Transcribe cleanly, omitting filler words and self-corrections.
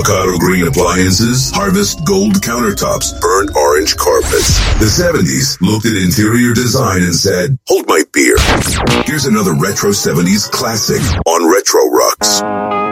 avocado green appliances, harvest gold countertops, burnt orange carpets. The 70s looked at interior design and said, hold my beer. Here's another retro 70s classic on Retro Rocks.